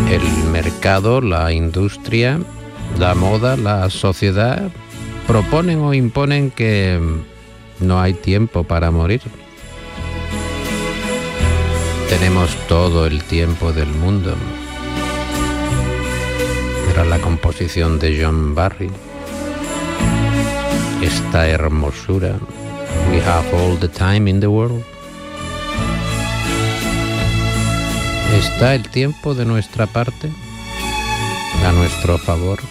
el mercado, la industria, la moda, la sociedad proponen o imponen que no hay tiempo para morir. Tenemos todo el tiempo del mundo. Era la composición de John Barry. Esta hermosura. We have all the time in the world. ¿Está el tiempo de nuestra parte? A nuestro favor.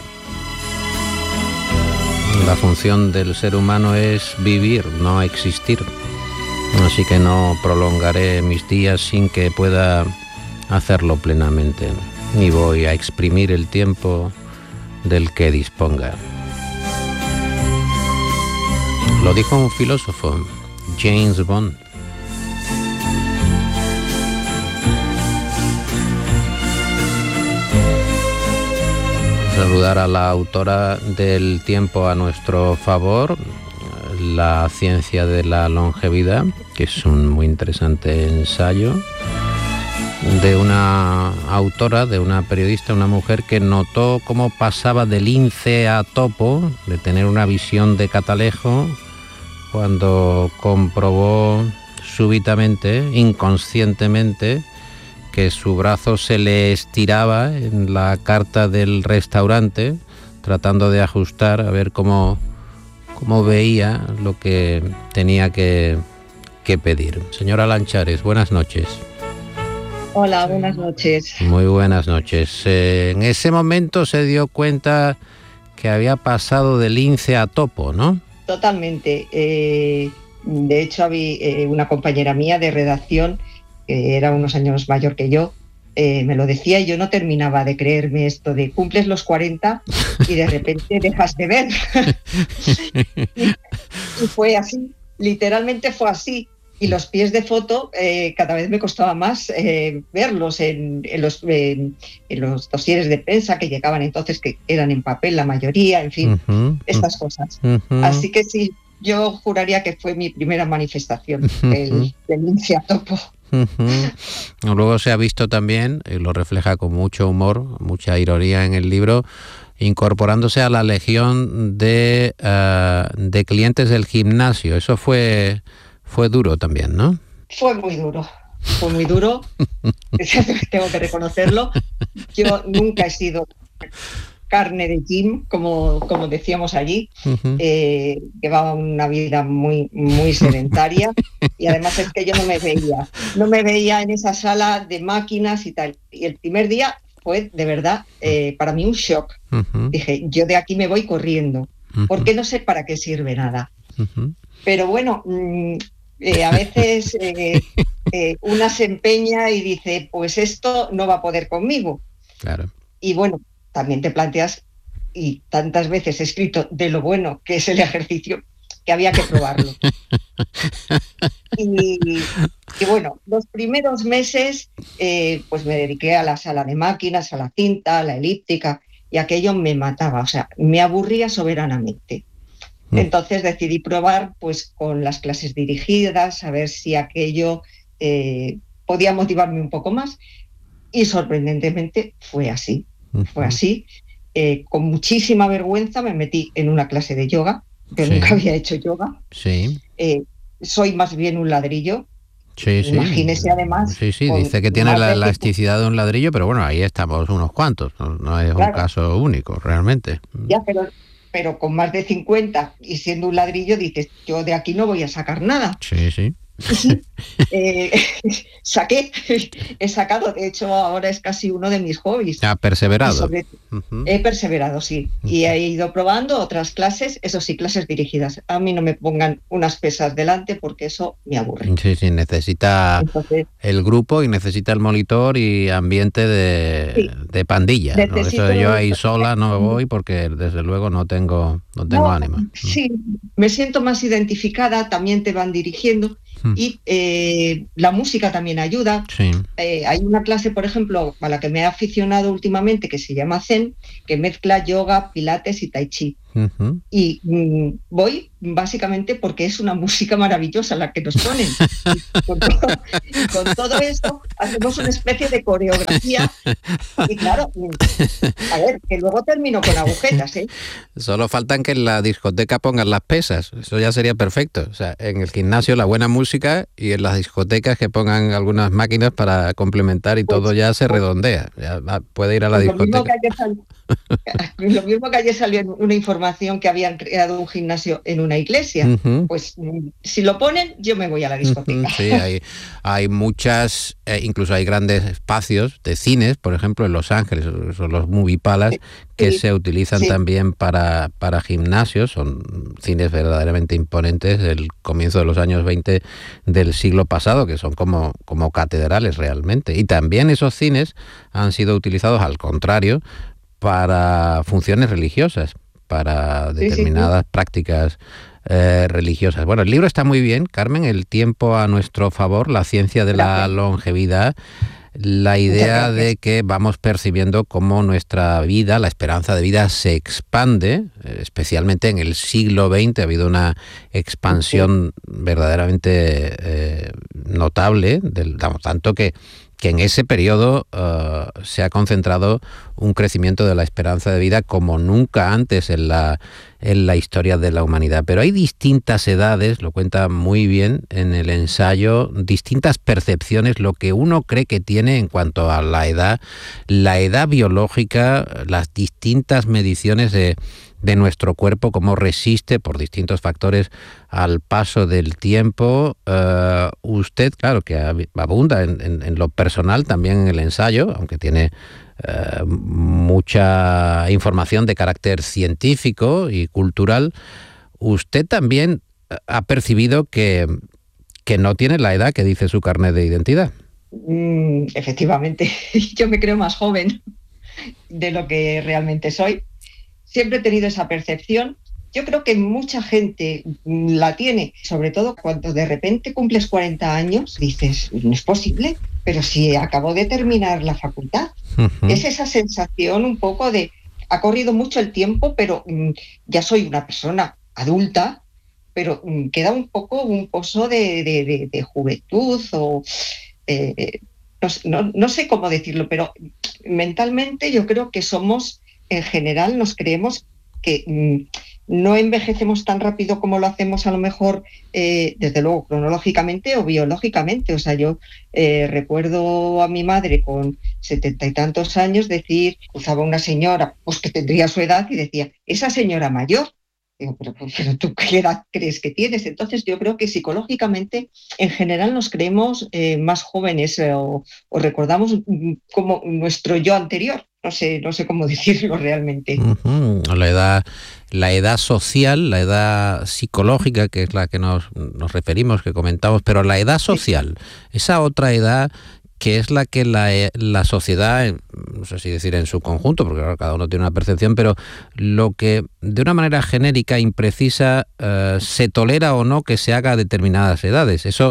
La función del ser humano es vivir, no existir. Así que no prolongaré mis días sin que pueda hacerlo plenamente. Ni voy a exprimir el tiempo del que disponga. Lo dijo un filósofo, James Bond. Saludar a la autora del Tiempo a nuestro favor, La ciencia de la longevidad, que es un muy interesante ensayo de una autora, de una periodista, una mujer que notó cómo pasaba de lince a topo, de tener una visión de catalejo, cuando comprobó súbitamente, inconscientemente, que su brazo se le estiraba en la carta del restaurante, tratando de ajustar a ver cómo veía lo que tenía que pedir. Señora Lanchares, buenas noches. Hola, buenas noches. Muy buenas noches. En ese momento se dio cuenta que había pasado de lince a topo, ¿no? Totalmente. De hecho, había una compañera mía de redacción, que era unos años mayor que yo, me lo decía y yo no terminaba de creerme esto de cumples los 40 y de repente dejas de ver. y fue así, literalmente fue así. Y los pies de foto cada vez me costaba más verlos en los dosieres de prensa que llegaban entonces, que eran en papel la mayoría, en fin, estas cosas. Así que sí, yo juraría que fue mi primera manifestación, el lince a topo. Luego se ha visto también, y lo refleja con mucho humor, mucha ironía en el libro, incorporándose a la legión de clientes del gimnasio. Eso fue duro también, ¿no? Fue muy duro. Tengo que reconocerlo. Yo nunca he sido carne de gym, como decíamos allí. Llevaba una vida muy, muy sedentaria y además es que yo no me veía en esa sala de máquinas y tal. Y el primer día fue de verdad para mí un shock. Dije, yo de aquí me voy corriendo, porque no sé para qué sirve nada. Pero bueno, a veces una se empeña y dice, pues esto no va a poder conmigo. Claro. Y bueno, también te planteas, y tantas veces he escrito de lo bueno que es el ejercicio, que había que probarlo. y bueno, los primeros meses pues me dediqué a la sala de máquinas, a la cinta, a la elíptica, y aquello me mataba, o sea, me aburría soberanamente. Entonces decidí probar pues con las clases dirigidas, a ver si aquello podía motivarme un poco más, y sorprendentemente fue así. Fue así. Con muchísima vergüenza me metí en una clase de yoga, que nunca había hecho yoga. Sí. Soy más bien un ladrillo. Sí. Imagínese además. Sí, dice que tiene la elasticidad de un ladrillo, pero bueno, ahí estamos unos cuantos. No es un caso único, realmente. Ya, pero con más de 50 y siendo un ladrillo dices, yo de aquí no voy a sacar nada. Sí. Sí, he sacado, de hecho ahora es casi uno de mis hobbies. Ha perseverado. He perseverado, sí, y he ido probando otras clases, eso sí, clases dirigidas. A mí no me pongan unas pesas delante porque eso me aburre. Sí, necesita el grupo y necesita el monitor y ambiente de pandilla. ¿No? Eso yo ahí sola no voy porque desde luego no tengo ánimo. Sí, me siento más identificada, también te van dirigiendo. Y la música también ayuda. Sí. Hay una clase, por ejemplo, a la que me he aficionado últimamente, que se llama Zen, que mezcla yoga, pilates y tai chi. Y voy básicamente porque es una música maravillosa la que nos ponen. Con todo esto hacemos una especie de coreografía y claro, a ver, que luego termino con agujetas, ¿eh? Solo faltan que en la discoteca pongan las pesas, eso ya sería perfecto. O sea, en el gimnasio la buena música y en las discotecas que pongan algunas máquinas para complementar y Pues, todo ya se redondea. Ya puede ir a la pues discoteca. lo mismo que ayer salió en una información que habían creado un gimnasio en una iglesia. Pues si lo ponen, yo me voy a la discoteca. Sí, hay muchas, incluso hay grandes espacios de cines, por ejemplo, en Los Ángeles, son los movie palace, que se utilizan también para gimnasios. Son cines verdaderamente imponentes del comienzo de los años 20 del siglo pasado, que son como catedrales realmente. Y también esos cines han sido utilizados, al contrario, para funciones religiosas, para determinadas prácticas religiosas. Bueno, el libro está muy bien, Carmen, El tiempo a nuestro favor, la ciencia de la longevidad, la idea de que vamos percibiendo cómo nuestra vida, la esperanza de vida se expande, especialmente en el siglo XX ha habido una expansión verdaderamente notable, tanto que en ese periodo se ha concentrado un crecimiento de la esperanza de vida como nunca antes en la historia de la humanidad. Pero hay distintas edades, lo cuenta muy bien en el ensayo, distintas percepciones, lo que uno cree que tiene en cuanto a la edad biológica, las distintas mediciones de nuestro cuerpo, cómo resiste por distintos factores al paso del tiempo. Usted, claro, que abunda en lo personal, también en el ensayo, aunque tiene mucha información de carácter científico y cultural, usted también ha percibido que no tiene la edad que dice su carnet de identidad. Efectivamente, yo me creo más joven de lo que realmente soy. Siempre he tenido esa percepción. Yo creo que mucha gente la tiene, sobre todo cuando de repente cumples 40 años, dices, no es posible, pero si acabo de terminar la facultad. Es esa sensación un poco de, ha corrido mucho el tiempo, pero ya soy una persona adulta, pero queda un poco un pozo de juventud o... no sé cómo decirlo, pero mentalmente yo creo que somos... En general nos creemos que no envejecemos tan rápido como lo hacemos a lo mejor, desde luego, cronológicamente o biológicamente. O sea, yo recuerdo a mi madre con 70 y tantos años decir, cruzaba una señora pues que tendría su edad y decía, esa señora mayor. Digo, pero ¿tú qué edad crees que tienes? Entonces yo creo que psicológicamente en general nos creemos más jóvenes o recordamos como nuestro yo anterior. No sé cómo decirlo realmente. La edad social, la edad psicológica, que es la que nos referimos, que comentamos, pero la edad social, esa otra edad que es la que la sociedad, no sé si decir en su conjunto, porque claro, cada uno tiene una percepción, pero lo que de una manera genérica, imprecisa, se tolera o no que se haga a determinadas edades. Eso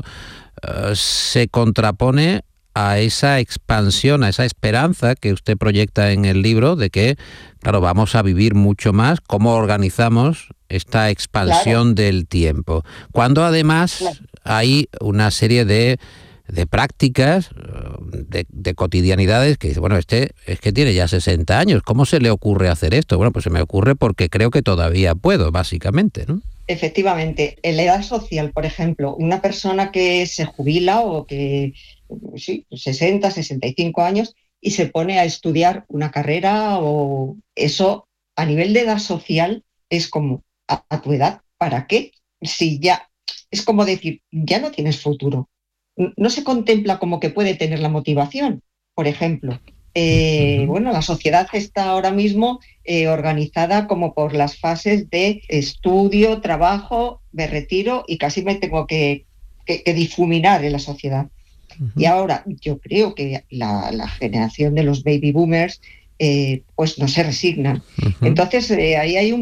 se contrapone a esa expansión, a esa esperanza que usted proyecta en el libro de que, claro, vamos a vivir mucho más. ¿Cómo organizamos esta expansión del tiempo? Cuando además hay una serie de prácticas, de cotidianidades que dice, bueno, es que tiene ya 60 años, ¿cómo se le ocurre hacer esto? Bueno, pues se me ocurre porque creo que todavía puedo, básicamente, ¿no? Efectivamente, en la edad social, por ejemplo, una persona que se jubila o que, sí, 60, 65 años y se pone a estudiar una carrera o eso, a nivel de edad social, es como, a tu edad, ¿para qué? Si ya, es como decir, ya no tienes futuro. No se contempla como que puede tener la motivación. Por ejemplo, bueno, la sociedad está ahora mismo organizada como por las fases de estudio, trabajo, me retiro y casi me tengo que difuminar en la sociedad. Y ahora yo creo que la generación de los baby boomers pues no se resignan. Entonces ahí hay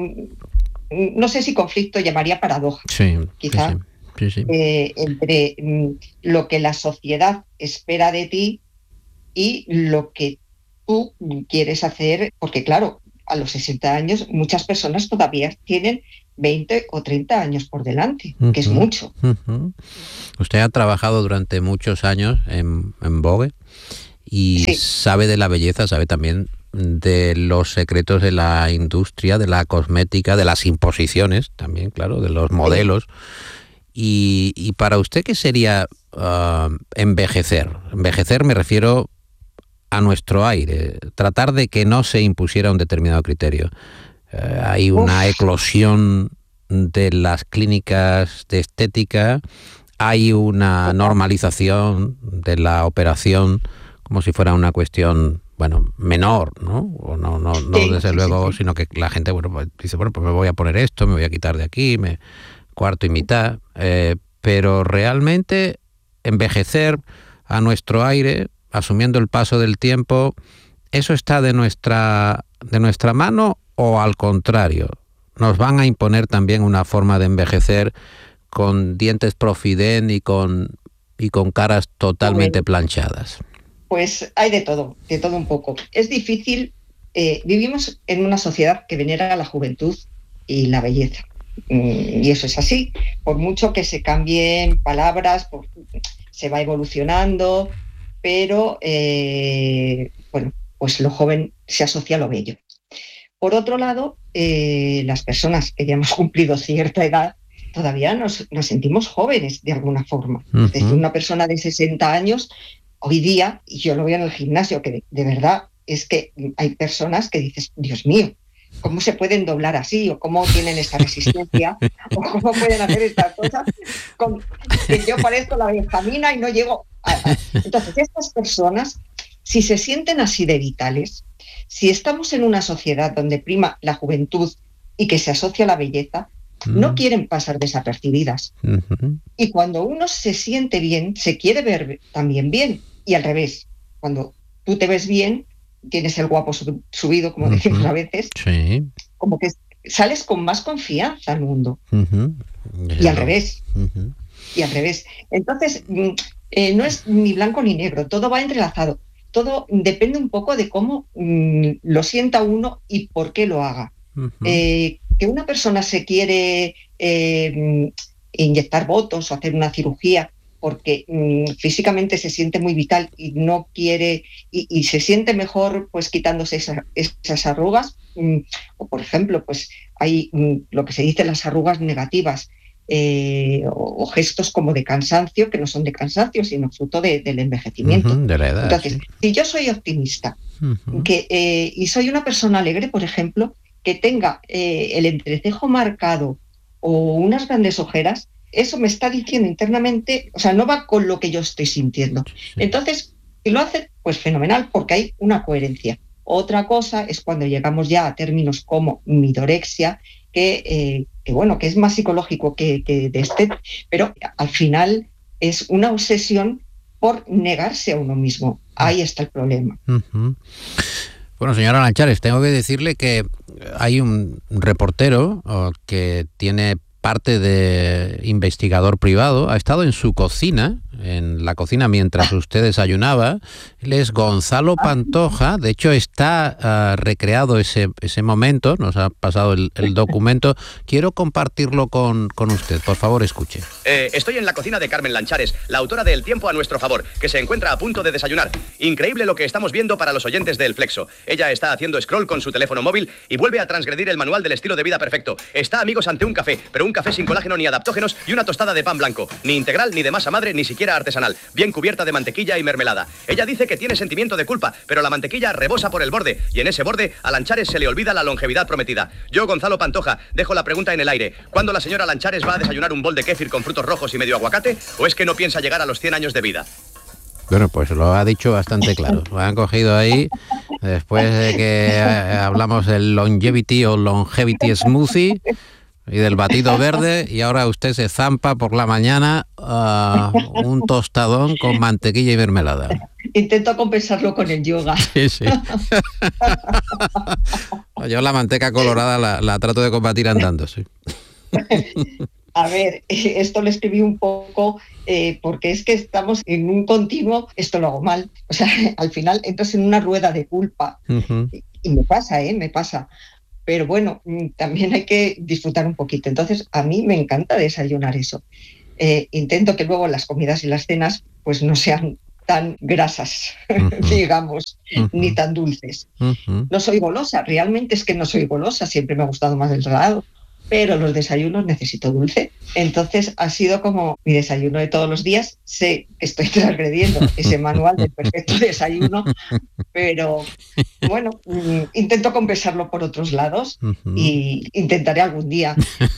no sé si conflicto, llamaría paradoja, quizá. Sí. Entre lo que la sociedad espera de ti y lo que tú quieres hacer, porque claro, a los 60 años, muchas personas todavía tienen 20 o 30 años por delante, que es mucho. Usted ha trabajado durante muchos años en Vogue y Sí. sabe de la belleza, sabe también de los secretos de la industria, de la cosmética, de las imposiciones también, claro, de los modelos. Y para usted, ¿qué sería envejecer? Envejecer me refiero a nuestro aire, tratar de que no se impusiera un determinado criterio. Hay una eclosión de las clínicas de estética, hay una normalización de la operación como si fuera una cuestión, bueno, menor, ¿no? O no desde luego, sino que la gente, bueno, pues dice, bueno, pues me voy a poner esto, me voy a quitar de aquí, cuarto y mitad, pero realmente envejecer a nuestro aire, asumiendo el paso del tiempo, ¿eso está de nuestra mano o al contrario? Nos van a imponer también una forma de envejecer con dientes Profiden y con caras totalmente planchadas. Pues hay de todo un poco. Es difícil, vivimos en una sociedad que venera la juventud y la belleza. Y eso es así. Por mucho que se cambien palabras, se va evolucionando, pero bueno, pues lo joven se asocia a lo bello. Por otro lado, las personas que ya hemos cumplido cierta edad, todavía nos sentimos jóvenes de alguna forma. Es decir, una persona de 60 años, hoy día, y yo lo veo en el gimnasio, que de verdad es que hay personas que dices, Dios mío, ¿cómo se pueden doblar así? ¿O cómo tienen esta resistencia? ¿O cómo pueden hacer estas cosas? Que yo parezco la Benjamina y no llego a... Entonces, estas personas, si se sienten así de vitales, si estamos en una sociedad donde prima la juventud y que se asocia a la belleza, no quieren pasar desapercibidas. Y cuando uno se siente bien, se quiere ver también bien. Y al revés, cuando tú te ves bien, tienes el guapo subido, como decimos a veces, sí, como que sales con más confianza al mundo. Y al revés. Y al revés. Entonces, no es ni blanco ni negro, todo va entrelazado. Todo depende un poco de cómo lo sienta uno y por qué lo haga. Que una persona se quiere inyectar botox o hacer una cirugía porque físicamente se siente muy vital y no quiere y se siente mejor pues quitándose esas arrugas, o por ejemplo pues hay lo que se dice las arrugas negativas, o gestos como de cansancio, que no son de cansancio sino fruto del envejecimiento. De la edad. Entonces, sí. Si yo soy optimista y soy una persona alegre, por ejemplo, que tenga el entrecejo marcado o unas grandes ojeras, eso me está diciendo internamente, o sea, no va con lo que yo estoy sintiendo. Sí. Entonces, si lo hace, pues fenomenal, porque hay una coherencia. Otra cosa es cuando llegamos ya a términos como midorexia, que bueno, que es más psicológico que de estética, pero al final es una obsesión por negarse a uno mismo. Ahí está el problema. Bueno, señora Lanchares, tengo que decirle que hay un reportero que tiene parte de investigador privado, ha estado en su cocina, en la cocina mientras usted desayunaba. Él es Gonzalo Pantoja, de hecho está recreado ese momento, nos ha pasado el documento. Quiero compartirlo con usted, por favor, escuche. Estoy en la cocina de Carmen Lanchares, la autora de El tiempo a nuestro favor, que se encuentra a punto de desayunar. Increíble lo que estamos viendo para los oyentes de El Flexo. Ella está haciendo scroll con su teléfono móvil y vuelve a transgredir el manual del estilo de vida perfecto. Está, amigos, ante un café, pero un café sin colágeno ni adaptógenos y una tostada de pan blanco, ni integral, ni de masa madre, ni siquiera artesanal, bien cubierta de mantequilla y mermelada. Ella dice que tiene sentimiento de culpa, pero la mantequilla rebosa por el borde, y en ese borde a Lanchares se le olvida la longevidad prometida. Yo, Gonzalo Pantoja, dejo la pregunta en el aire. ¿Cuándo la señora Lanchares va a desayunar un bol de kéfir con frutos rojos y medio aguacate? ¿O es que no piensa llegar a los 100 años de vida? Bueno, pues lo ha dicho bastante claro. Lo han cogido ahí después de que hablamos del longevity o longevity smoothie y del batido verde, y ahora usted se zampa por la mañana un tostadón con mantequilla y mermelada. Intento compensarlo con el yoga. Sí, sí. Yo la manteca colorada la trato de combatir andando, sí. A ver, esto lo escribí un poco porque es que estamos en un continuo, esto lo hago mal, o sea, al final entras en una rueda de culpa Y me pasa. Pero bueno, también hay que disfrutar un poquito. Entonces, a mí me encanta desayunar eso. Intento que luego las comidas y las cenas pues no sean tan grasas, digamos, ni tan dulces. No soy golosa, realmente es que no soy golosa, siempre me ha gustado más el salado, pero los desayunos necesito dulce. Entonces ha sido como mi desayuno de todos los días. Sé que estoy transgrediendo ese manual del perfecto desayuno, pero bueno, intento compensarlo por otros lados y intentaré algún día.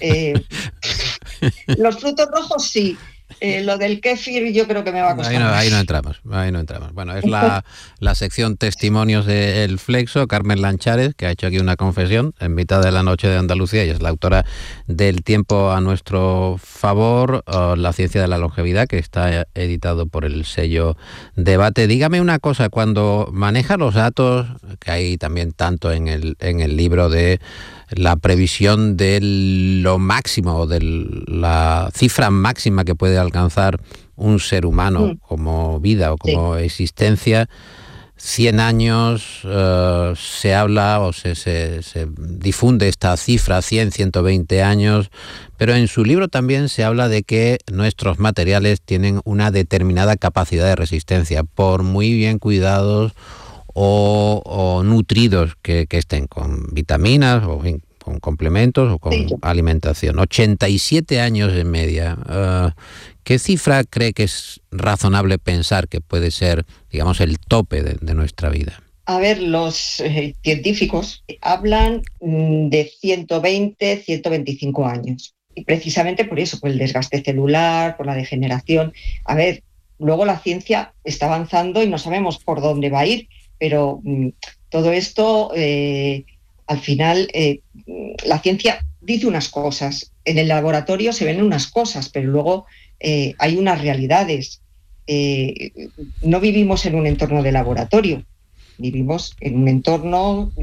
Los frutos rojos sí. Lo del kéfir yo creo que me va a costar más. Ahí no entramos. Bueno, es la sección testimonios del Flexo. Carmen Lanchares, que ha hecho aquí una confesión en mitad de la noche de Andalucía, y es la autora del Tiempo a nuestro favor, la ciencia de la longevidad, que está editado por el sello Debate. Dígame una cosa, cuando maneja los datos, que hay también tanto en el libro de la previsión de lo máximo, o de la cifra máxima que puede alcanzar un ser humano como vida o como existencia, 100 años, se habla o se difunde esta cifra, 100, 120 años, pero en su libro también se habla de que nuestros materiales tienen una determinada capacidad de resistencia, por muy bien cuidados o nutridos que estén, con vitaminas o con complementos o con alimentación. 87 años en media. ¿Qué cifra cree que es razonable pensar que puede ser, digamos, el tope de nuestra vida? A ver, los científicos hablan de 120, 125 años. Y precisamente por eso, por el desgaste celular, por la degeneración. A ver, luego la ciencia está avanzando y no sabemos por dónde va a ir, pero todo esto, al final, la ciencia dice unas cosas. En el laboratorio se ven unas cosas, pero luego hay unas realidades. No vivimos en un entorno de laboratorio, vivimos en un entornos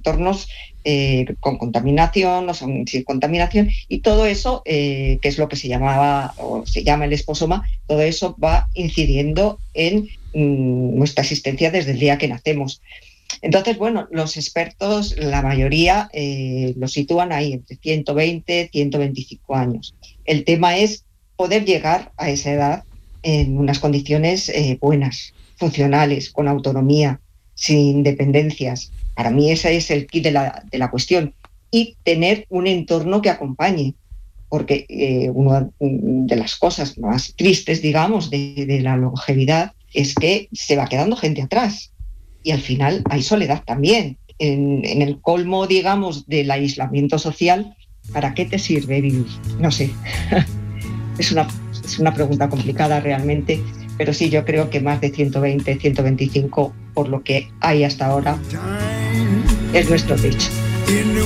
con contaminación, o sin contaminación, y todo eso, que es lo que se llamaba o se llama el esposoma, todo eso va incidiendo en nuestra existencia desde el día que nacemos. Entonces, bueno, los expertos, la mayoría, lo sitúan ahí entre 120 y 125 años. El tema es poder llegar a esa edad en unas condiciones buenas, funcionales, con autonomía, sin dependencias. Para mí ese es el kit de la cuestión. Y tener un entorno que acompañe, porque una de las cosas más tristes, digamos, de la longevidad es que se va quedando gente atrás. Y al final hay soledad también. En el colmo, digamos, del aislamiento social, ¿para qué te sirve vivir? No sé. Es una pregunta complicada realmente, pero sí, yo creo que más de 120, 125, por lo que hay hasta ahora, es nuestro techo.